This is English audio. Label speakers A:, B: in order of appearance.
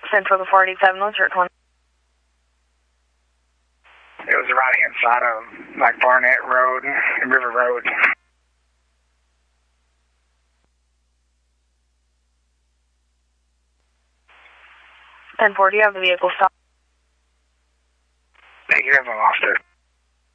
A: Central to 487, what's your 20?
B: It was the right-hand side of, like, Barnett Road and River Road.
A: 1040, you have the vehicle stop.
B: Hey, you have an officer.